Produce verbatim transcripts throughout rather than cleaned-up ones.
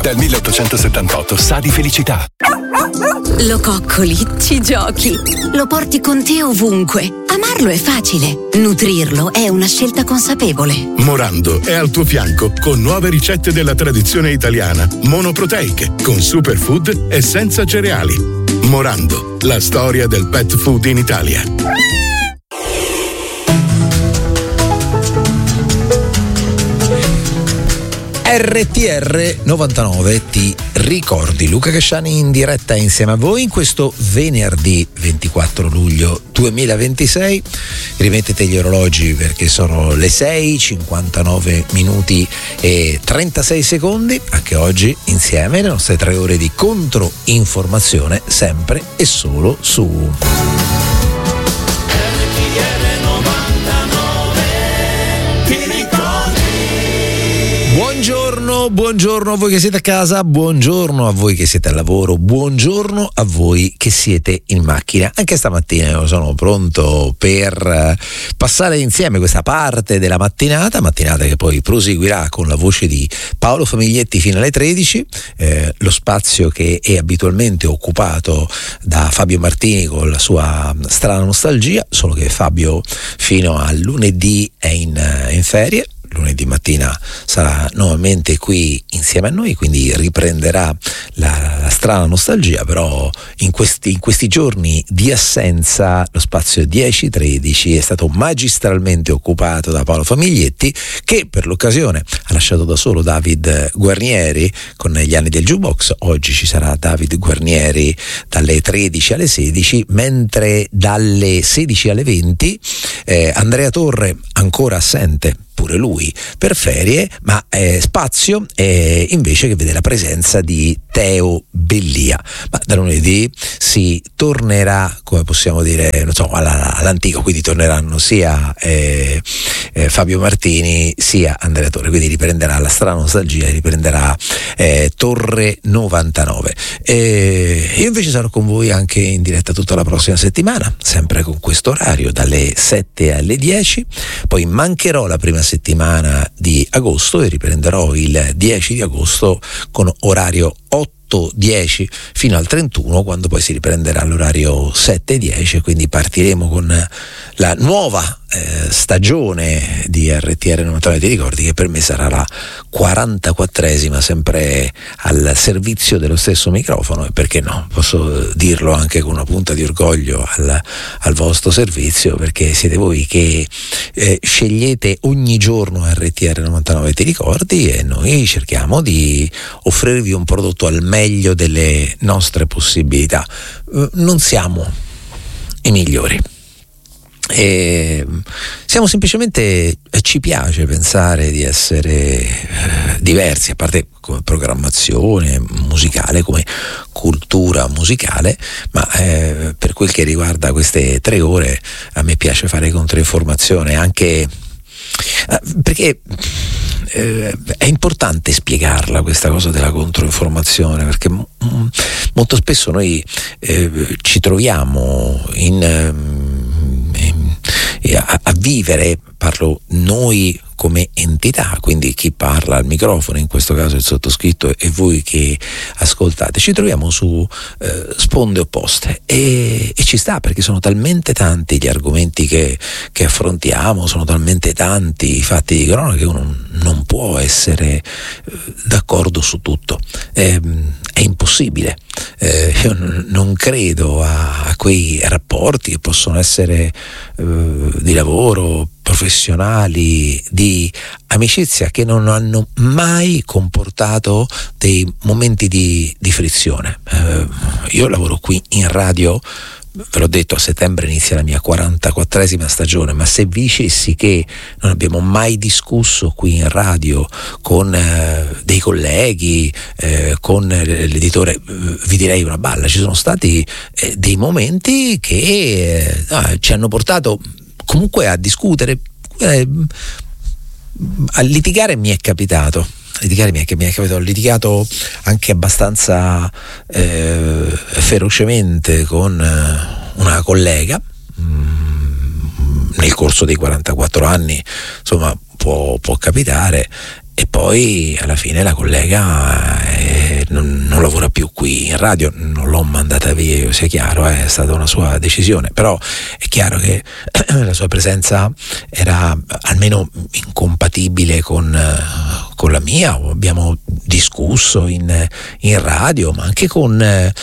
Dal milleottocentosettantotto sa di felicità. Lo coccoli, ci giochi, lo porti con te ovunque. Amarlo è facile, nutrirlo è una scelta consapevole. Morando è al tuo fianco con nuove ricette della tradizione italiana, monoproteiche, con superfood e senza cereali. Morando, la storia del pet food in Italia. R T R novantanove ti ricordi. Luca Casciani in diretta insieme a voi in questo venerdì ventiquattro luglio duemilaventisei. Rimettete gli orologi perché sono le sei, cinquantanove minuti e trentasei secondi. Anche oggi insieme le nostre tre ore di controinformazione, sempre e solo su Buongiorno, buongiorno a voi che siete a casa, buongiorno a voi che siete al lavoro, buongiorno a voi che siete in macchina. Anche stamattina io sono pronto per passare insieme questa parte della mattinata, mattinata che poi proseguirà con la voce di Paolo Famiglietti fino alle tredici, eh, lo spazio che è abitualmente occupato da Fabio Martini con la sua strana nostalgia, solo che Fabio fino a lunedì è in, in ferie. Lunedì mattina sarà nuovamente qui insieme a noi, quindi riprenderà la, la strana nostalgia, però in questi, in questi giorni di assenza lo spazio dieci tredici è stato magistralmente occupato da Paolo Famiglietti, che per l'occasione ha lasciato da solo David Guarnieri con gli anni del jukebox. Oggi ci sarà David Guarnieri dalle tredici alle sedici, mentre dalle sedici alle venti eh, Andrea Torre, ancora assente pure lui per ferie, ma eh, spazio eh, invece che vede la presenza di Teo Bellia. Ma da lunedì si tornerà, come possiamo dire, non so, alla, all'antico, quindi torneranno sia eh, eh, Fabio Martini sia Andrea Torre, quindi riprenderà la strana nostalgia e riprenderà eh, Torre novantanove. E io invece sarò con voi anche in diretta tutta la prossima settimana, sempre con questo orario dalle sette alle dieci, poi mancherò la prima settimana di agosto e riprenderò il dieci di agosto con orario otto dieci fino al trentuno, quando poi si riprenderà l'orario sette dieci, quindi partiremo con la nuova eh, stagione di R T R novantanove. Ti ricordi che per me sarà la quarantaquattresima, sempre al servizio dello stesso microfono, e perché no, posso dirlo anche con una punta di orgoglio al, al vostro servizio, perché siete voi che eh, scegliete ogni giorno R T R novantanove ti ricordi, e noi cerchiamo di offrirvi un prodotto al meglio delle nostre possibilità. Non siamo i migliori, e siamo semplicemente, ci piace pensare di essere eh, diversi, a parte come programmazione musicale, come cultura musicale, ma eh, per quel che riguarda queste tre ore a me piace fare controinformazione, anche eh, perché eh, è importante spiegarla questa cosa della controinformazione, perché m- molto spesso noi eh, ci troviamo in, in, a, a vivere, parlo noi come entità, quindi chi parla al microfono, in questo caso il sottoscritto, e voi che ascoltate, ci troviamo su eh, sponde opposte, e, e ci sta, perché sono talmente tanti gli argomenti che, che affrontiamo, sono talmente tanti i fatti di cronaca che uno non può essere eh, d'accordo su tutto, è, è impossibile. Eh, io n- non credo a, a quei rapporti che possono essere eh, di lavoro, professionali, di amicizia, che non hanno mai comportato dei momenti di, di frizione. Eh, io lavoro qui in radio, ve l'ho detto, a settembre inizia la mia quarantaquattresima stagione, ma se vi dicessi che non abbiamo mai discusso qui in radio con eh, dei colleghi, eh, con l'editore, eh, vi direi una balla. Ci sono stati eh, dei momenti che eh, no, ci hanno portato comunque a discutere, eh, a litigare mi è capitato. A litigare mi è, mi è capitato, ho litigato anche abbastanza eh, ferocemente con una collega mh, nel corso dei quarantaquattro anni, insomma può, può capitare, e poi alla fine la collega è non, non lavora più qui in radio, non l'ho mandata via, io, sia chiaro, eh, è stata una sua decisione, però è chiaro che la sua presenza era almeno incompatibile con, con la mia. Abbiamo discusso in, in radio, ma anche con eh,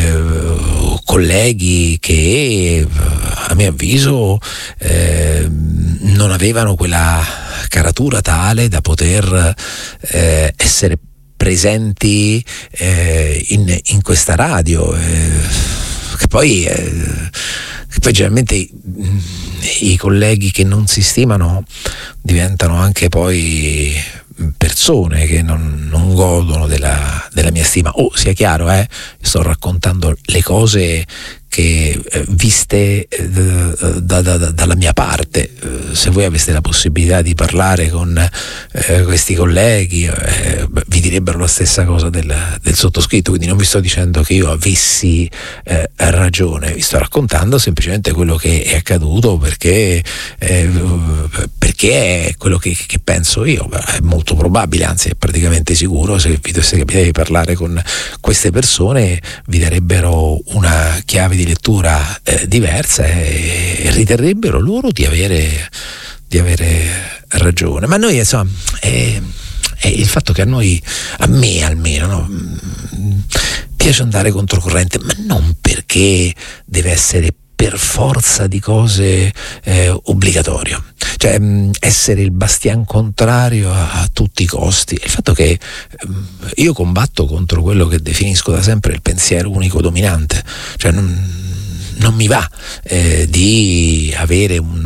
colleghi che a mio avviso eh, non avevano quella caratura tale da poter eh, essere presenti eh, in, in questa radio, eh, che poi eh, che poi generalmente mh, i colleghi che non si stimano diventano anche poi persone che non, non godono della, della mia stima. Oh, sia chiaro, eh, sto raccontando le cose che eh, viste eh, da, da, da, dalla mia parte. Eh, se voi aveste la possibilità di parlare con eh, questi colleghi eh, vi direbbero la stessa cosa del, del sottoscritto, quindi non vi sto dicendo che io avessi eh, ragione, vi sto raccontando semplicemente quello che è accaduto, perché eh, perché è quello che, che penso io. È molto probabile, anzi è praticamente sicuro, se vi dovesse capitare di parlare con queste persone vi darebbero una chiave di lettura eh, diversa e, e riterrebbero loro di avere di avere ragione. Ma noi, insomma, è, è il fatto che a noi, a me almeno, no, piace andare controcorrente, ma non perché deve essere per forza di cose eh, obbligatorio, cioè mh, essere il bastian contrario a, a tutti i costi. Il fatto che mh, io combatto contro quello che definisco da sempre il pensiero unico dominante, cioè non, non mi va eh, di avere un,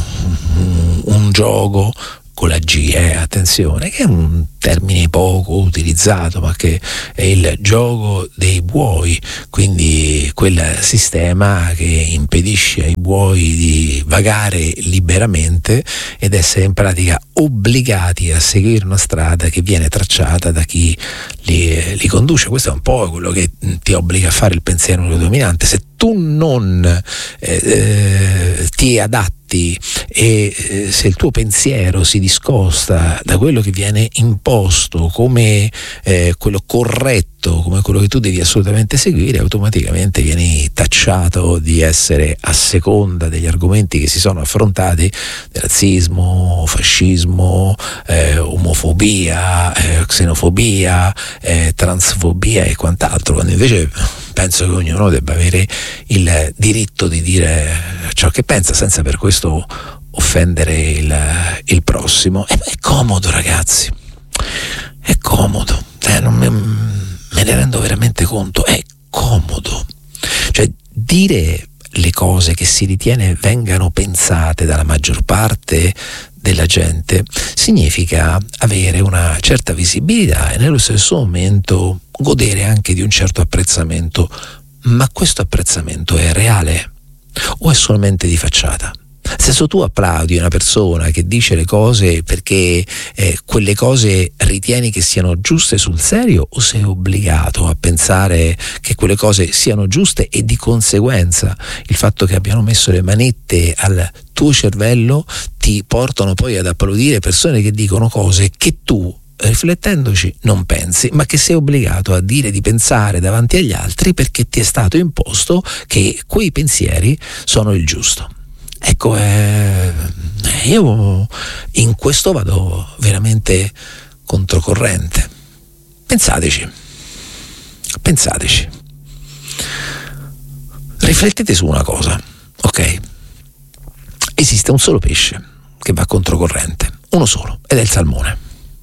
un, un gioco con la G, eh, attenzione, che è un termine poco utilizzato, ma che è il gioco dei buoi, quindi quel sistema che impedisce ai buoi di vagare liberamente ed essere in pratica obbligati a seguire una strada che viene tracciata da chi li, li conduce. Questo è un po' quello che ti obbliga a fare il pensiero unico dominante. Se tu non eh, eh, ti adatti e eh, se il tuo pensiero si discosta da quello che viene imposto come eh, quello corretto, come quello che tu devi assolutamente seguire, automaticamente vieni tacciato di essere a seconda degli argomenti che si sono affrontati, razzismo, fascismo, eh, omofobia, eh, xenofobia, eh, transfobia e quant'altro, quando invece penso che ognuno debba avere il diritto di dire ciò che pensa senza per questo offendere il, il prossimo. E è comodo, ragazzi, è comodo, eh, non me, me ne rendo veramente conto, è comodo, cioè dire le cose che si ritiene vengano pensate dalla maggior parte della gente significa avere una certa visibilità e nello stesso momento godere anche di un certo apprezzamento. Ma questo apprezzamento è reale o è solamente di facciata? Se tu applaudi una persona che dice le cose perché eh, quelle cose ritieni che siano giuste sul serio, o sei obbligato a pensare che quelle cose siano giuste e di conseguenza il fatto che abbiano messo le manette al tuo cervello ti portano poi ad applaudire persone che dicono cose che tu, riflettendoci, non pensi, ma che sei obbligato a dire di pensare davanti agli altri perché ti è stato imposto che quei pensieri sono il giusto. Ecco, eh, io in questo vado veramente controcorrente. Pensateci, pensateci, riflettete su una cosa, ok? Esiste un solo pesce che va controcorrente, uno solo, ed è il salmone.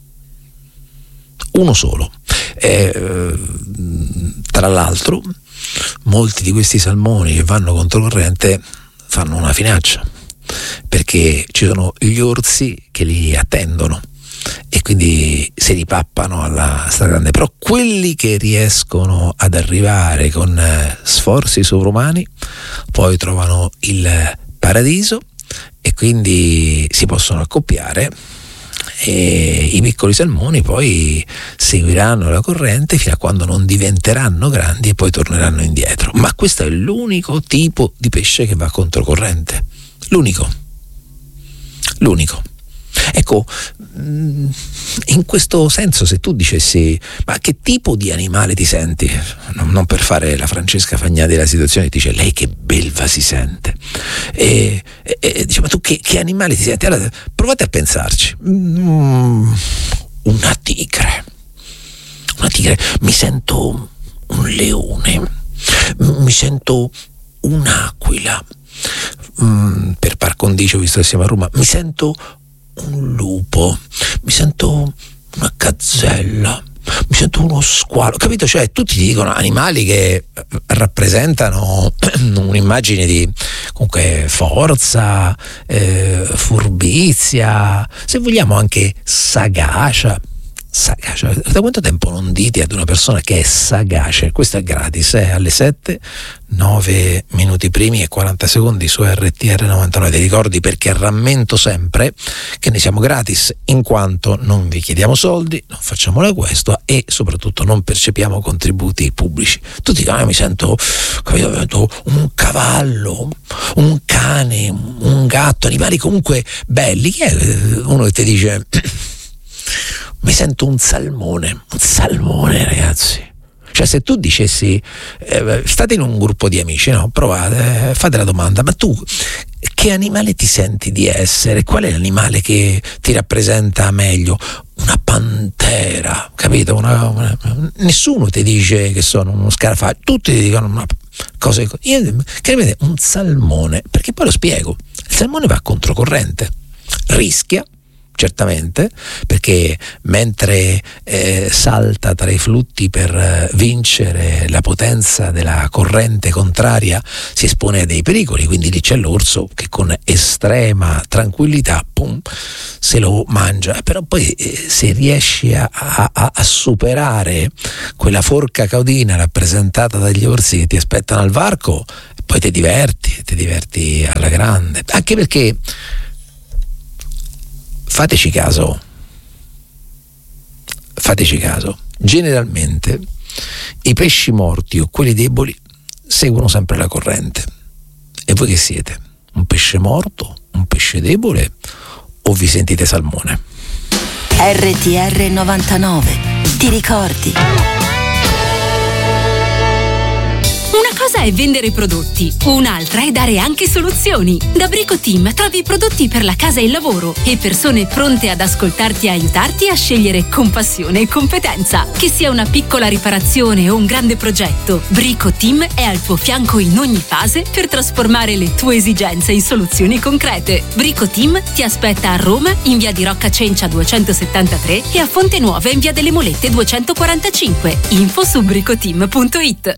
Uno solo. Eh, tra l'altro, molti di questi salmoni che vanno controcorrente fanno una finaccia, perché ci sono gli orsi che li attendono e quindi si ripappano alla stragrande. Però quelli che riescono ad arrivare con sforzi sovrumani poi trovano il paradiso e quindi si possono accoppiare e i piccoli salmoni poi seguiranno la corrente fino a quando non diventeranno grandi e poi torneranno indietro. Ma questo è l'unico tipo di pesce che va controcorrente, l'unico l'unico ecco, in questo senso, se tu dicessi ma che tipo di animale ti senti, non, non per fare la Francesca Fagnà della situazione, dice lei che belva si sente, e, e, e dice ma tu che, che animale ti senti? Allora provate a pensarci. Mm, una tigre, una tigre, mi sento un leone, mi sento un'aquila, mm, per par condicio, visto che siamo a Roma, mi sento un lupo, mi sento una gazzella, mi sento uno squalo, capito? Cioè tutti ti dicono animali che rappresentano un'immagine di comunque forza, eh, furbizia, se vogliamo anche sagacia. Sagacia. Da quanto tempo non dite ad una persona che è sagace? Questo è gratis, eh? Alle sette, nove minuti primi e quaranta secondi su R T R novantanove. Ti ricordi, perché rammento sempre che ne siamo gratis, in quanto non vi chiediamo soldi, non facciamo la questua e soprattutto non percepiamo contributi pubblici. Tutti dicono, ah, mi sento, capito, mi sento un cavallo, un cane, un gatto, animali comunque belli. Chi è uno che ti dice mi sento un salmone, un salmone, ragazzi. Cioè, se tu dicessi, eh, state in un gruppo di amici, no? Provate, eh, fate la domanda, ma tu che animale ti senti di essere? Qual è l'animale che ti rappresenta meglio? Una pantera, capito? Una, una, nessuno ti dice che sono uno scarafaggio, tutti ti dicono una cosa. Io, che vede un salmone, perché poi lo spiego, il salmone va controcorrente, rischia, certamente, perché mentre eh, salta tra i flutti per eh, vincere la potenza della corrente contraria, si espone a dei pericoli, quindi lì c'è l'orso che con estrema tranquillità pum, se lo mangia. Però poi eh, se riesci a, a, a superare quella forca caudina rappresentata dagli orsi che ti aspettano al varco, poi ti diverti, ti diverti alla grande, anche perché fateci caso, fateci caso, generalmente i pesci morti o quelli deboli seguono sempre la corrente. E voi che siete? Un pesce morto? Un pesce debole? O vi sentite salmone? R T R novantanove, ti ricordi? Una cosa è vendere prodotti, un'altra è dare anche soluzioni. Da Brico Team trovi prodotti per la casa e il lavoro e persone pronte ad ascoltarti e aiutarti a scegliere con passione e competenza. Che sia una piccola riparazione o un grande progetto, Brico Team è al tuo fianco in ogni fase per trasformare le tue esigenze in soluzioni concrete. Brico Team ti aspetta a Roma in via di Rocca Cencia duecentosettantatré e a Fonte Nuova in via delle Molette duecentoquarantacinque. Info su bricoteam punto it.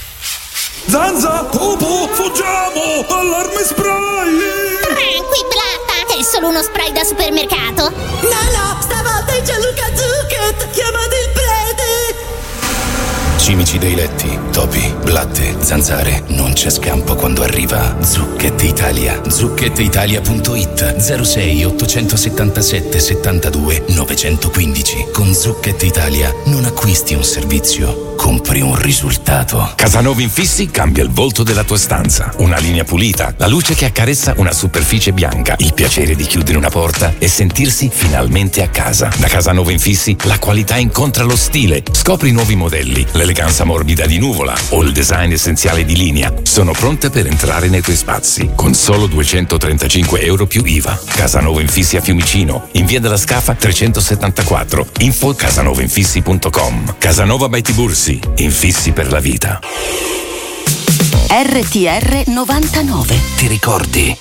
Zanza, Popo, fuggiamo! Allarme spray! Tranqui, Blatta! È solo uno spray da supermercato! No, no! Stavolta è Gianluca Zucchet! Chiamate il prete! Cimici dei letti, topi, blatte, zanzare. Non c'è scampo quando arriva Zucchet Italia. zucchet italia punto it. zero sei ottocentosettantasette settantadue novecentoquindici. Con Zucchet Italia non acquisti un servizio, compri un risultato. Casanova Infissi cambia il volto della tua stanza. Una linea pulita, la luce che accarezza una superficie bianca, il piacere di chiudere una porta e sentirsi finalmente a casa. Da Casanova Infissi la qualità incontra lo stile. Scopri nuovi modelli, l'eleganza morbida di Nuvola o il design essenziale di Linea. Sono pronte per entrare nei tuoi spazi con solo duecentotrentacinque euro più I V A. Casanova Infissi a Fiumicino, in via della Scafa trecentosettantaquattro. Info casanova infissi punto com. Casanova by Tibursi, infissi per la vita. R T R novantanove. Ti ricordi?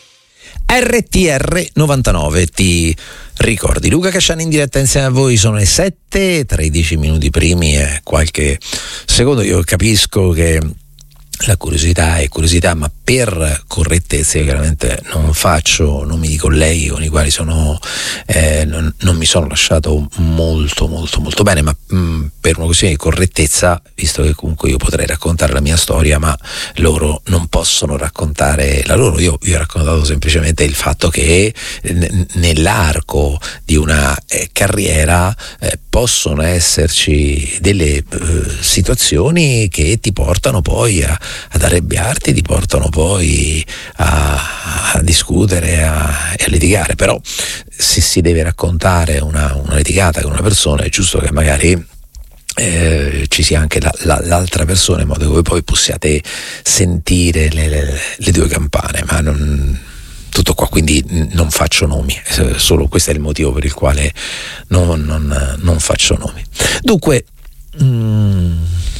R T R novantanove, ti ricordi? Luca Casciani in diretta insieme a voi, sono le sette, tredici minuti primi e qualche secondo. Io capisco che la curiosità è curiosità, ma per correttezza io chiaramente non faccio nomi di colleghi con i quali sono eh, non, non mi sono lasciato molto molto molto bene, ma mh, per una questione di correttezza, visto che comunque io potrei raccontare la mia storia ma loro non possono raccontare la loro, io vi ho raccontato semplicemente il fatto che n- nell'arco di una eh, carriera eh, possono esserci delle eh, situazioni che ti portano poi a, ad arrabbiarti, ti portano poi a, a discutere a, e a litigare. Però se si deve raccontare una, una litigata con una persona, è giusto che magari Eh, ci sia anche la, la, l'altra persona, in modo che voi poi possiate sentire le, le, le due campane. Ma non, tutto qua, quindi non faccio nomi, solo questo è il motivo per il quale non, non, non faccio nomi. Dunque mh,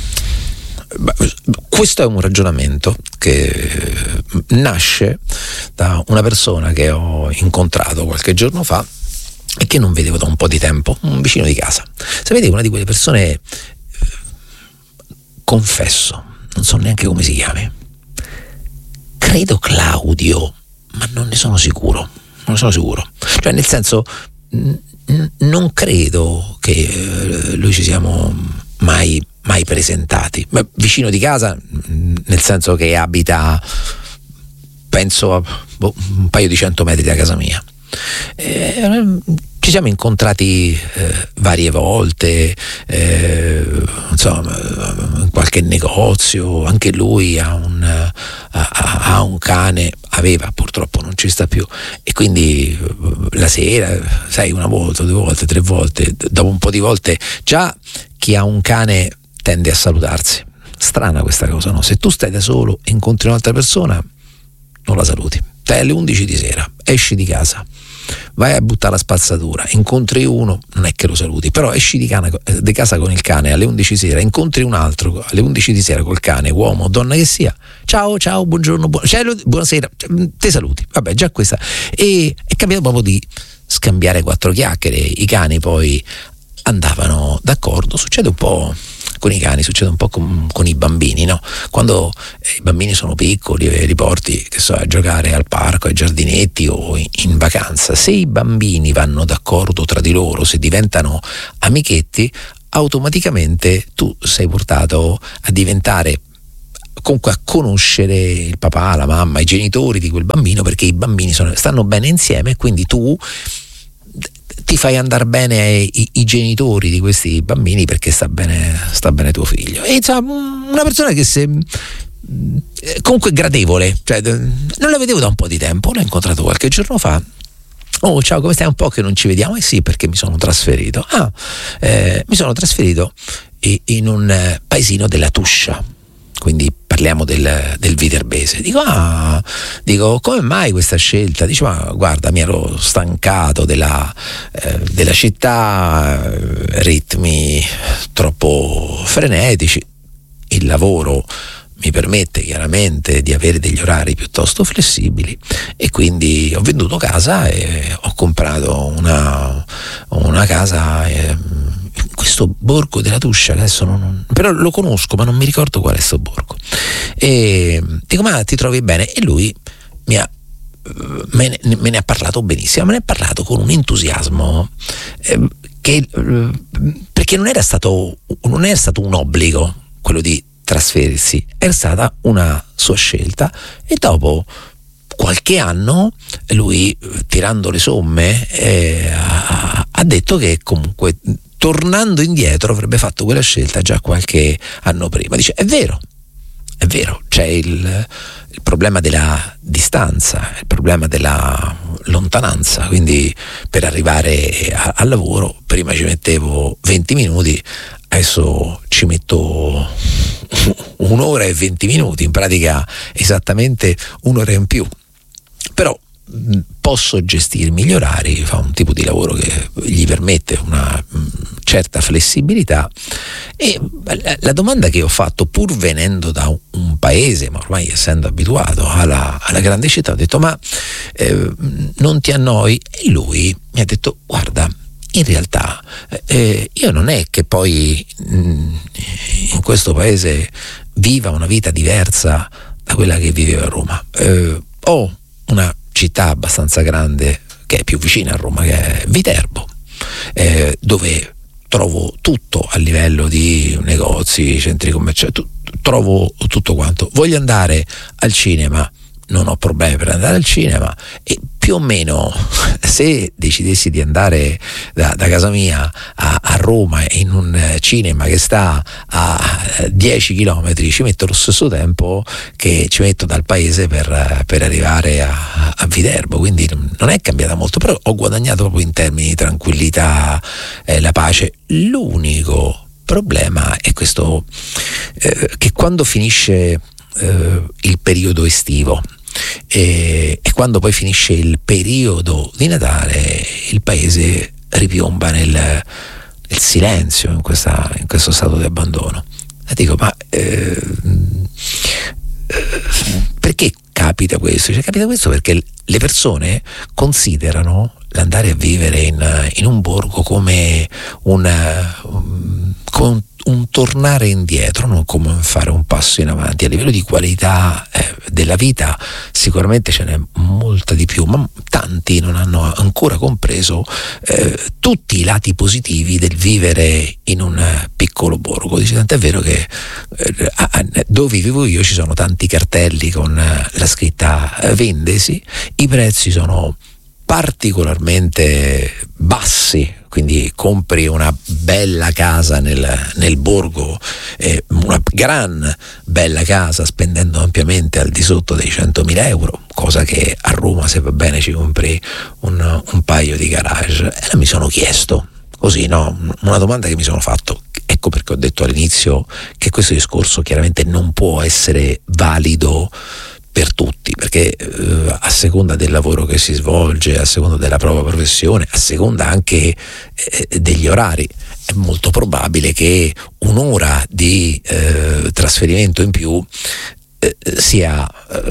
questo è un ragionamento che nasce da una persona che ho incontrato qualche giorno fa e che non vedevo da un po' di tempo, un vicino di casa. Sapete, una di quelle persone, confesso, non so neanche come si chiami, credo Claudio, ma non ne sono sicuro, non ne sono sicuro, cioè nel senso n- non credo che lui ci siamo mai, mai presentati, ma vicino di casa nel senso che abita, penso, a boh, un paio di cento metri da casa mia. Eh, ci siamo incontrati eh, varie volte, eh, insomma, in qualche negozio. Anche lui ha un, ha, ha un cane, aveva, purtroppo non ci sta più, e quindi la sera, sai, una volta, due volte, tre volte, dopo un po' di volte, già chi ha un cane tende a salutarsi. Strana questa cosa, no? Se tu stai da solo e incontri un'altra persona, non la saluti. Stai alle undici di sera, esci di casa, vai a buttare la spazzatura, incontri uno, non è che lo saluti, però esci di, cane, di casa con il cane alle undici di sera, incontri un altro alle undici di sera col cane, uomo o donna che sia, ciao ciao, buongiorno, buon, cioè, buonasera, te saluti, vabbè, già questa. E è capitato proprio di scambiare quattro chiacchiere. I cani poi andavano d'accordo. Succede un po' con i cani, succede un po' con, con i bambini, no? Quando eh, i bambini sono piccoli e li porti, che so, a giocare al parco, ai giardinetti o in, in vacanza, se i bambini vanno d'accordo tra di loro, se diventano amichetti, automaticamente tu sei portato a diventare, comunque a conoscere il papà, la mamma, i genitori di quel bambino, perché i bambini sono, stanno bene insieme, e quindi tu ti fai andare bene i, i genitori di questi bambini, perché sta bene, sta bene tuo figlio. E insomma, una persona che se comunque gradevole, cioè non la vedevo da un po' di tempo, l'ho incontrato qualche giorno fa. Oh, ciao, come stai? Un po' che non ci vediamo. Eh sì, perché mi sono trasferito. Ah, eh, mi sono trasferito in un paesino della Tuscia, quindi parliamo del, del Viterbese. Dico, ah, dico, come mai questa scelta? Dice, ma guarda, mi ero stancato della, eh, della città, ritmi troppo frenetici, il lavoro mi permette chiaramente di avere degli orari piuttosto flessibili, e quindi ho venduto casa e ho comprato una, una casa eh, in questo borgo della Tuscia, adesso non, però lo conosco ma non mi ricordo qual è sto borgo. E dico, ma ti trovi bene? E lui mi ha me ne, me ne ha parlato benissimo, me ne ha parlato con un entusiasmo eh, che eh, perché non era stato non era stato un obbligo quello di trasferirsi, era stata una sua scelta, e dopo qualche anno lui, tirando le somme, eh, ha, ha detto che comunque tornando indietro avrebbe fatto quella scelta già qualche anno prima. Dice, è vero, è vero, c'è il, il problema della distanza, il problema della lontananza, quindi per arrivare a, al lavoro prima ci mettevo venti minuti, adesso ci metto un'ora e venti minuti, in pratica esattamente un'ora in più, però posso gestirmi gli orari, fa un tipo di lavoro che gli permette una certa flessibilità. E la domanda che ho fatto, pur venendo da un paese, ma ormai essendo abituato alla, alla grande città, ho detto, ma eh, non ti annoi? E lui mi ha detto, guarda, in realtà eh, io non è che poi mh, in questo paese viva una vita diversa da quella che vivevo a Roma. Eh, ho una città abbastanza grande che è più vicina a Roma, che è Viterbo, eh, dove trovo tutto a livello di negozi, centri commerciali, tu, trovo tutto quanto. Voglio andare al cinema, non ho problemi per andare al cinema, e più o meno, se decidessi di andare da, da casa mia a, a Roma in un cinema che sta a dieci chilometri, ci metto lo stesso tempo che ci metto dal paese per, per arrivare a, a Viterbo, quindi non è cambiata molto, però ho guadagnato proprio in termini di tranquillità, eh, la pace. L'unico problema è questo, eh, che quando finisce eh, il periodo estivo e, e quando poi finisce il periodo di Natale, il paese ripiomba nel, nel silenzio, in, questa, in questo stato di abbandono. E dico, ma eh, eh, perché capita questo? Cioè, capita questo perché le persone considerano l'andare a vivere in, in un borgo come un, um, con un tornare indietro, non come fare un passo in avanti. A livello di qualità eh, della vita sicuramente ce n'è molta di più, ma tanti non hanno ancora compreso eh, tutti i lati positivi del vivere in un piccolo borgo. Dice, tant'è vero che eh, a, dove vivo io ci sono tanti cartelli con la scritta vendesi, i prezzi sono particolarmente bassi, quindi compri una bella casa nel, nel borgo, eh, una gran bella casa spendendo ampiamente al di sotto dei centomila euro, cosa che a Roma, se va bene, ci compri un, un paio di garage. E mi sono chiesto, così, no, una domanda che mi sono fatto. Ecco perché ho detto all'inizio che questo discorso chiaramente non può essere valido per tutti, perché eh, a seconda del lavoro che si svolge, a seconda della propria professione, a seconda anche eh, degli orari, è molto probabile che un'ora di eh, trasferimento in più eh, sia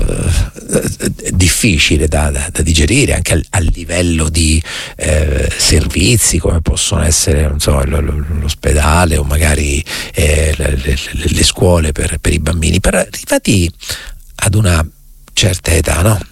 eh, difficile da, da, da digerire, anche al, al livello di eh, servizi come possono essere, non so, lo, lo, l'ospedale o magari eh, le, le, le scuole per, per i bambini. Per arrivati ad una certa età, no?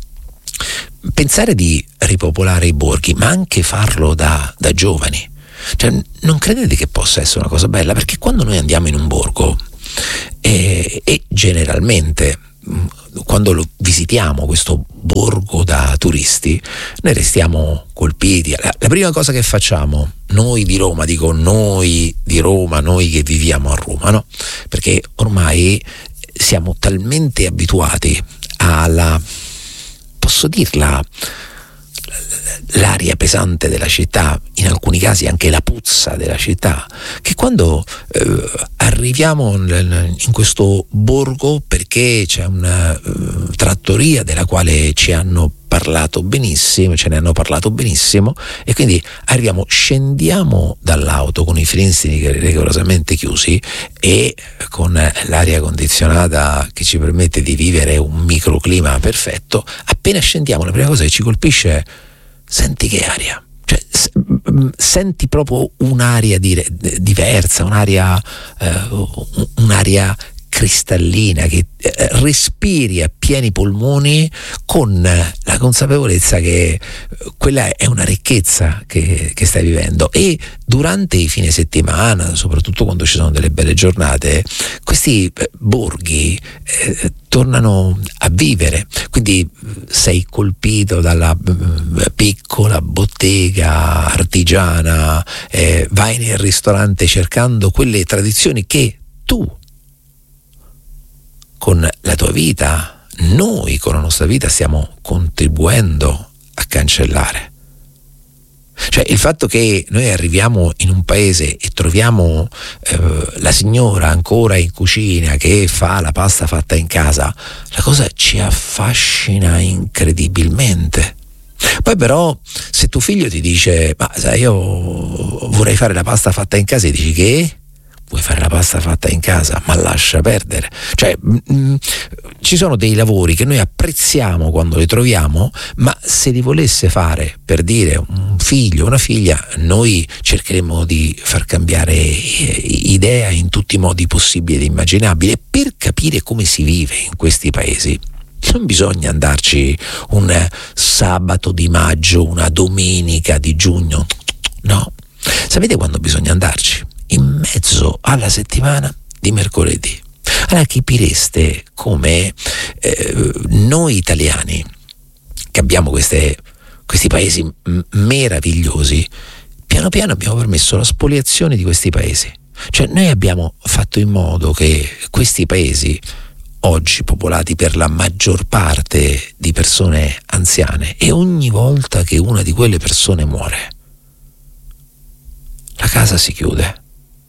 Pensare di ripopolare i borghi, ma anche farlo da, da giovani, cioè, non credete che possa essere una cosa bella? Perché quando noi andiamo in un borgo e, e generalmente quando lo visitiamo, questo borgo da turisti, noi restiamo colpiti. La, la prima cosa che facciamo noi di Roma, dico noi di Roma, noi che viviamo a Roma, no? Perché ormai siamo talmente abituati alla, posso dirla, l'aria pesante della città, in alcuni casi anche la puzza della città, che quando eh, arriviamo in questo borgo, perché c'è una uh, trattoria della quale ci hanno parlato benissimo, ce ne hanno parlato benissimo, e quindi arriviamo, scendiamo dall'auto con i finestrini rigorosamente chiusi e con l'aria condizionata che ci permette di vivere un microclima perfetto. Appena scendiamo, la prima cosa che ci colpisce: senti che aria, cioè senti proprio un'aria dire, diversa, un'aria eh, un'aria cristallina che eh, respiri a pieni polmoni, con la consapevolezza che quella è una ricchezza che, che stai vivendo. E durante i fine settimana, soprattutto quando ci sono delle belle giornate, questi eh, borghi eh, tornano a vivere, quindi sei colpito dalla eh, piccola bottega artigiana, eh, vai nel ristorante cercando quelle tradizioni che tu con la tua vita, noi con la nostra vita stiamo contribuendo a cancellare. Cioè, il fatto che noi arriviamo in un paese e troviamo eh, la signora ancora in cucina che fa la pasta fatta in casa, la cosa ci affascina incredibilmente. Poi però, se tuo figlio ti dice: ma sai, io vorrei fare la pasta fatta in casa, e dici: che? Vuoi fare la pasta fatta in casa? Ma lascia perdere. Cioè, mh, ci sono dei lavori che noi apprezziamo quando li troviamo, ma se li volesse fare, per dire, un figlio, una figlia, noi cercheremo di far cambiare idea in tutti i modi possibili ed immaginabili. E per capire come si vive in questi paesi non bisogna andarci un sabato di maggio, una domenica di giugno, no. Sapete quando bisogna andarci? In mezzo alla settimana di mercoledì. Allora capireste come eh, noi italiani, che abbiamo queste, questi paesi m- meravigliosi, piano piano abbiamo permesso la spoliazione di questi paesi. Cioè noi abbiamo fatto in modo che questi paesi, oggi popolati per la maggior parte di persone anziane, e ogni volta che una di quelle persone muore, la casa si chiude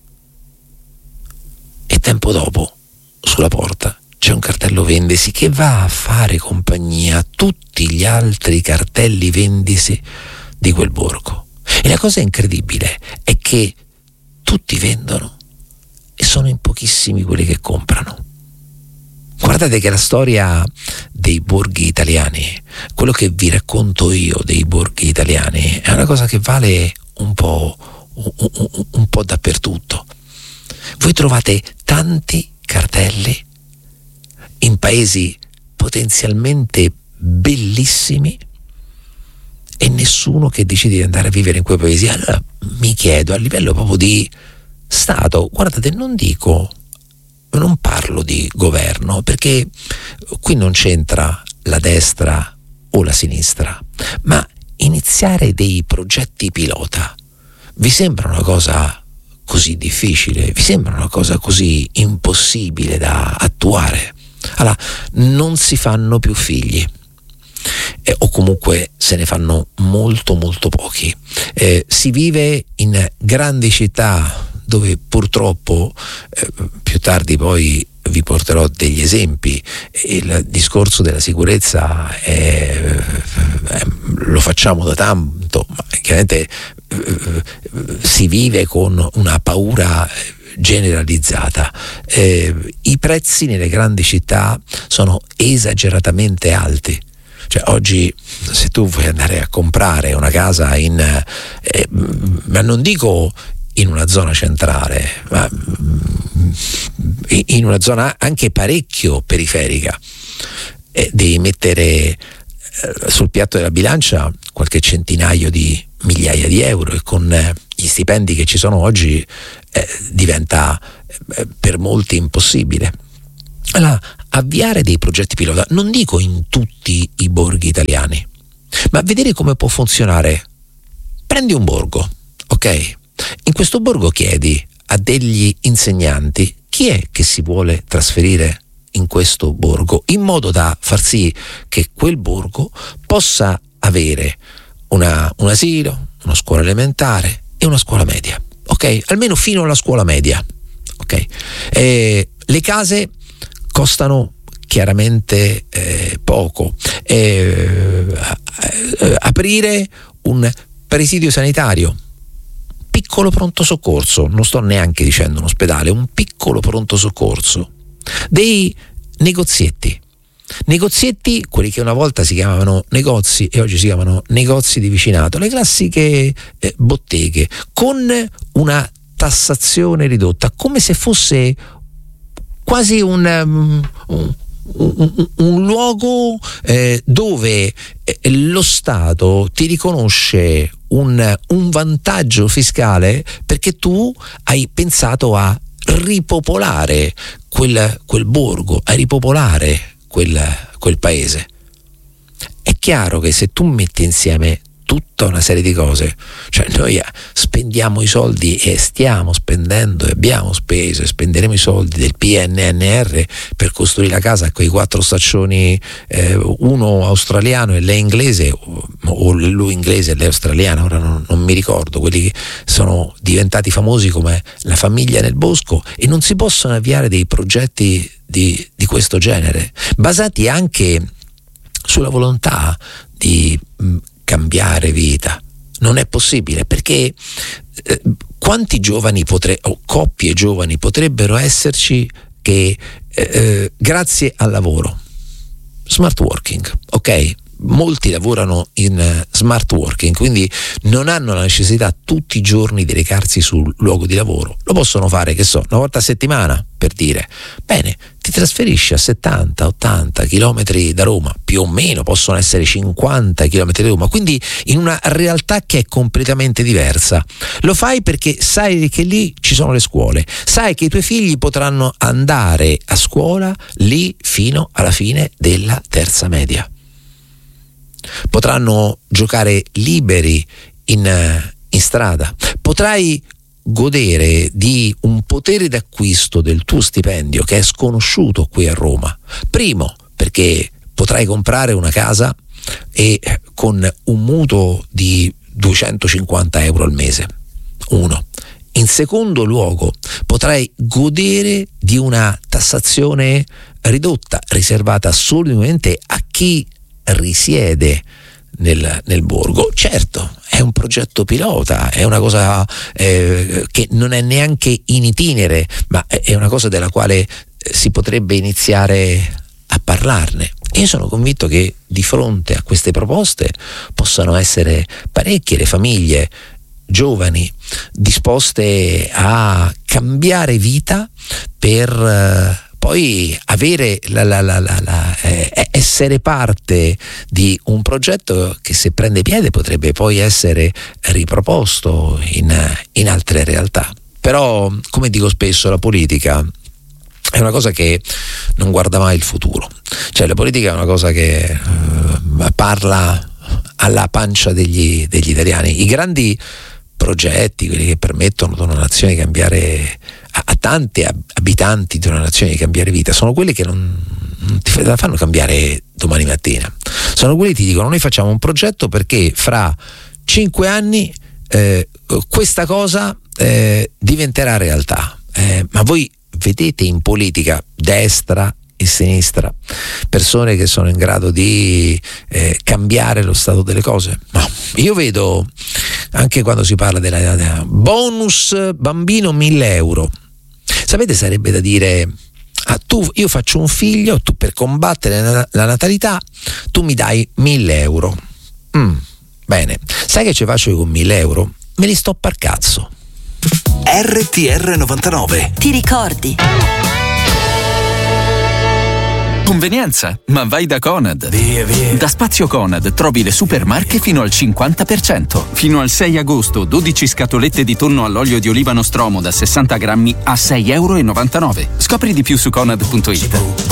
e tempo dopo sulla porta c'è un cartello vendisi che va a fare compagnia a tutti gli altri cartelli vendisi di quel borgo. E la cosa incredibile è che tutti vendono e sono in pochissimi quelli che comprano. Guardate che la storia dei borghi italiani, quello che vi racconto io dei borghi italiani, è una cosa che vale un po', un, un, un po' dappertutto. Voi trovate tanti cartelli in paesi potenzialmente bellissimi e nessuno che decide di andare a vivere in quei paesi. Allora mi chiedo, a livello proprio di Stato, guardate, non dico, non parlo di governo, perché qui non c'entra la destra o la sinistra, ma iniziare dei progetti pilota vi sembra una cosa così difficile, vi sembra una cosa così impossibile da attuare? Allora non si fanno più figli, eh, o comunque se ne fanno molto molto pochi. Eh, si vive in grandi città dove purtroppo, eh, più tardi poi vi porterò degli esempi, il discorso della sicurezza è, è, lo facciamo da tanto, ma chiaramente eh, si vive con una paura generalizzata. Eh, i prezzi nelle grandi città sono esageratamente alti. Cioè oggi se tu vuoi andare a comprare una casa in eh, ma non dico in una zona centrale, ma in una zona anche parecchio periferica, eh, devi mettere eh, sul piatto della bilancia qualche centinaio di migliaia di euro, e con eh, gli stipendi che ci sono oggi eh, diventa eh, per molti impossibile. Allora, avviare dei progetti pilota, non dico in tutti i borghi italiani, ma vedere come può funzionare. Prendi un borgo, ok? In questo borgo chiedi a degli insegnanti chi è che si vuole trasferire in questo borgo, in modo da far sì che quel borgo possa avere una, un asilo, una scuola elementare e una scuola media, ok? Almeno fino alla scuola media, ok? E le case costano chiaramente eh, poco. Eh, eh, aprire un presidio sanitario, piccolo pronto soccorso, non sto neanche dicendo un ospedale, un piccolo pronto soccorso, dei negozietti, negozietti, quelli che una volta si chiamavano negozi e oggi si chiamano negozi di vicinato, le classiche eh, botteghe, con una tassazione ridotta, come se fosse quasi un, um, un, un, un luogo eh, dove eh, lo Stato ti riconosce un, un vantaggio fiscale perché tu hai pensato a ripopolare quel, quel borgo, a ripopolare quel, quel paese. È chiaro che se tu metti insieme tutta una serie di cose, cioè noi spendiamo i soldi e stiamo spendendo e abbiamo speso e spenderemo i soldi del P N R R per costruire la casa con i quattro staccioni, eh, uno australiano e lei inglese, o, o lui inglese e lei australiana, ora non, non mi ricordo, quelli che sono diventati famosi come la famiglia nel bosco, e non si possono avviare dei progetti di, di questo genere, basati anche sulla volontà di mh, cambiare vita. Non è possibile, perché eh, quanti giovani potre, o coppie giovani potrebbero esserci che eh, grazie al lavoro, smart working, ok? Molti lavorano in smart working, quindi non hanno la necessità tutti i giorni di recarsi sul luogo di lavoro, lo possono fare, che so, una volta a settimana, per dire. Bene, ti trasferisci a settanta ottanta chilometri da Roma, più o meno possono essere cinquanta chilometri da Roma, quindi in una realtà che è completamente diversa. Lo fai perché sai che lì ci sono le scuole, sai che i tuoi figli potranno andare a scuola lì fino alla fine della terza media. potranno giocare liberi in, in strada, potrai godere di un potere d'acquisto del tuo stipendio che è sconosciuto qui a Roma. Primo, perché potrai comprare una casa e con un mutuo di duecentocinquanta euro al mese. Uno. In secondo luogo, potrai godere di una tassazione ridotta, riservata solamente a chi risiede nel, nel borgo. Certo, è un progetto pilota, è una cosa eh, che non è neanche in itinere, ma è una cosa della quale si potrebbe iniziare a parlarne. Io sono convinto che di fronte a queste proposte possano essere parecchie le famiglie giovani disposte a cambiare vita per eh, poi avere la, la, la, la, la eh, essere parte di un progetto che, se prende piede, potrebbe poi essere riproposto in, in altre realtà. Però, come dico spesso, la politica è una cosa che non guarda mai il futuro. Cioè, la politica è una cosa che eh, parla alla pancia degli, degli italiani. I grandi progetti, quelli che permettono ad una nazione di cambiare, a, a tanti abitanti di una nazione di cambiare vita, sono quelli che non, non ti fanno cambiare domani mattina. Sono quelli che ti dicono: noi facciamo un progetto perché fra cinque anni eh, questa cosa eh, diventerà realtà. Eh, ma voi vedete in politica, destra e sinistra, persone che sono in grado di eh, cambiare lo stato delle cose? No, io vedo, anche quando si parla della, della bonus bambino mille euro, sapete, sarebbe da dire: ah, tu, io faccio un figlio, tu per combattere la, la natalità tu mi dai mille euro. Mm, bene, sai che ci faccio io con mille euro? Me li sto par cazzo. R T R novantanove. Ti ricordi? Convenienza, ma vai da Conad. Via, via. Da Spazio Conad trovi le supermarche fino al cinquanta per cento. Fino al sei agosto, dodici scatolette di tonno all'olio di oliva Nostromo da sessanta grammi a sei e novantanove euro. Scopri di più su conad punto it.